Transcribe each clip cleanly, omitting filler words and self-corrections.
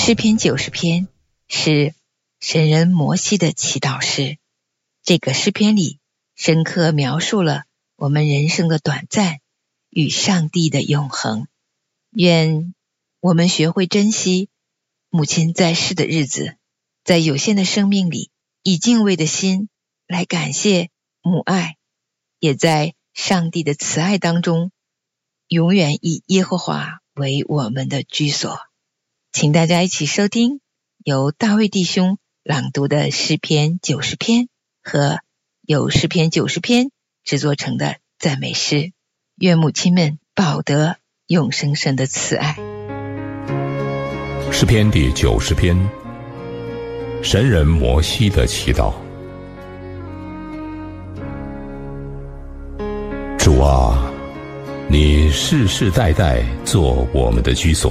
诗篇90篇是神人摩西的祈祷诗。这个诗篇里深刻描述了我们人生的短暂与上帝的永恒。愿我们学会珍惜母亲在世的日子，在有限的生命里，以敬畏的心来感谢母爱，也在上帝的慈爱当中，永远以耶和华为我们的居所。请大家一起收听由大卫弟兄朗读的诗篇90篇和由诗篇90篇制作成的赞美诗。愿母亲们饱得永生神的慈爱。 诗篇第90篇，神人摩西的祈祷。主啊，你世世代代做我们的居所，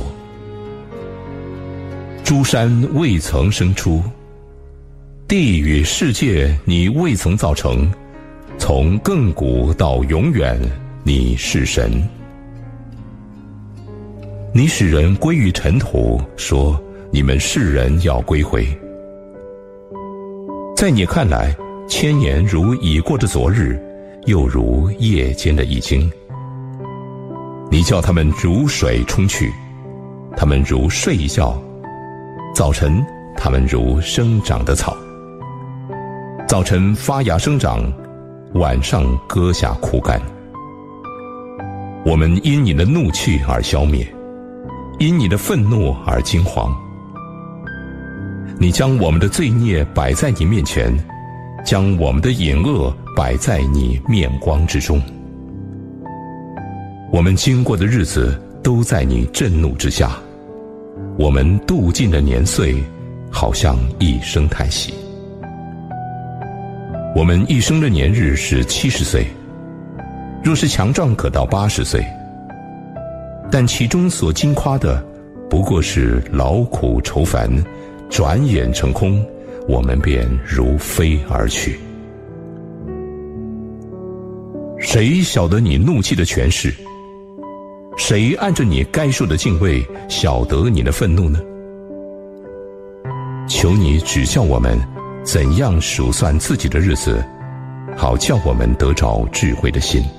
诸山未曾生出，地与世界你未曾造成，从亘古到永远，你是神。你使人归于尘土，说你们世人要归回。在你看来，千年如已过的昨日，又如夜间的一经。你叫他们如水冲去，他们如睡一觉，早晨他们如生长的草，早晨发芽生长，晚上割下枯干。我们因你的怒气而消灭，因你的愤怒而惊惶。你将我们的罪孽摆在你面前，将我们的隐恶摆在你面光之中。我们经过的日子都在你震怒之下，我们度尽的年岁好像一声叹息。我们一生的年日是70岁，若是强壮可到80岁，但其中所经夸的不过是劳苦愁烦，转眼成空，我们便如飞而去。谁晓得你怒气的权势？谁按着你该受的敬畏晓得你的愤怒呢？求你指教我们怎样数算自己的日子，好叫我们得着智慧的心。